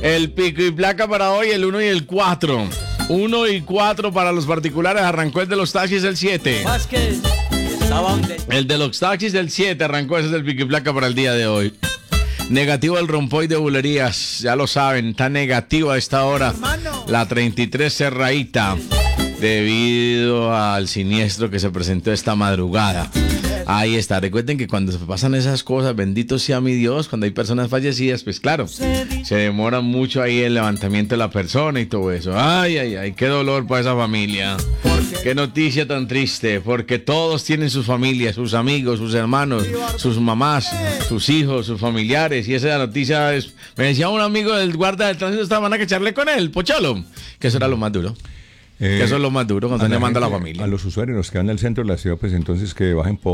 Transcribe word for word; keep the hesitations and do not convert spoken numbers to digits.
El pico y placa para hoy, el uno y el cuatro. uno y cuatro para los particulares, arrancó el de los taxis el siete. El de los taxis el siete arrancó, ese es el pico y placa para el día de hoy. Negativo el rompoy de bulerías, ya lo saben, está negativo a esta hora. La treinta y tres Serraíta, debido al siniestro que se presentó esta madrugada. Ahí está, recuerden que cuando se pasan esas cosas, bendito sea mi Dios, cuando hay personas fallecidas, pues claro, se demora mucho ahí el levantamiento de la persona y todo eso. Ay, ay, ay, qué dolor para esa familia. Qué noticia tan triste, porque todos tienen sus familias, sus amigos, sus hermanos, sus mamás, sus hijos, sus familiares, y esa noticia es... Me decía un amigo del guarda del tránsito esta semana que charlé con él, Pocholo, que eso era lo más duro. Eh, que eso es lo más duro cuando están llamando a la familia. A los usuarios, los que van al centro de la ciudad, pues entonces que bajen por